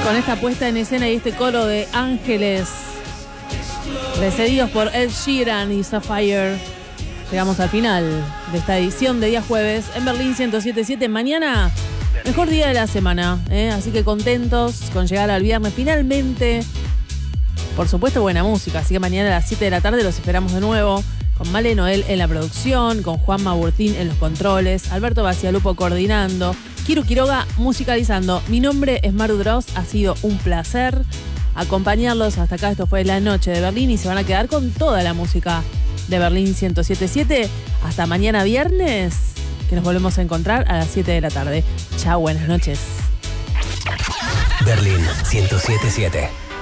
Con esta puesta en escena y este coro de ángeles precedidos por Ed Sheeran y Sapphire, llegamos al final de esta edición de día jueves en Berlín 107.7. Mañana, mejor día de la semana, así que contentos con llegar al viernes finalmente. Por supuesto, buena música, así que mañana a las 7 de la tarde los esperamos de nuevo con Male Noel en la producción, con Juanma Burtín en los controles, Alberto Bacialupo coordinando, Kiru Quiroga musicalizando. Mi nombre es Maru Dross, ha sido un placer acompañarlos hasta acá. Esto fue La Noche de Berlín y se van a quedar con toda la música de Berlín 107.7 hasta mañana viernes, que nos volvemos a encontrar a las 7 de la tarde. Chao, buenas noches. Berlín 107.7.